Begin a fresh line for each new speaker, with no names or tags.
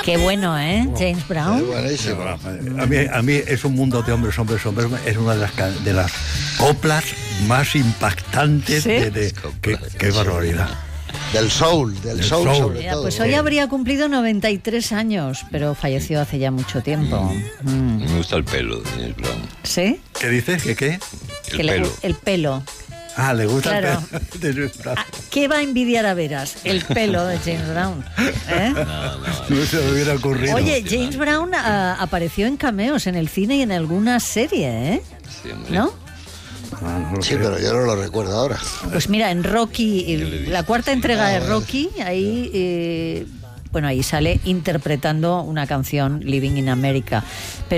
Qué bueno, ¿eh? James Brown.
Buenísimo.
A mí es un mundo de hombres, es una de las coplas más impactantes.
¿Sí?
Qué barbaridad.
Del soul sobre
Mira,
todo.
pues hoy habría cumplido 93 años, pero falleció hace ya mucho tiempo.
Me gusta el pelo de James Brown.
¿Sí?
¿Qué dices? ¿Qué?
El pelo.
Ah, le gusta
Claro.
el pelo de James Brown.
¿Qué va a envidiar a Veras? El pelo de James Brown. ¿Eh?
No se me hubiera ocurrido.
Oye, James Brown apareció en cameos en el cine y en alguna serie, ¿eh?
Sí, hombre.
¿No?
No lo
Sí,
sé.
pero yo no lo recuerdo ahora.
Pues mira, en Rocky, la cuarta entrega de Rocky, ahí, ahí sale interpretando una canción, Living in America. Pero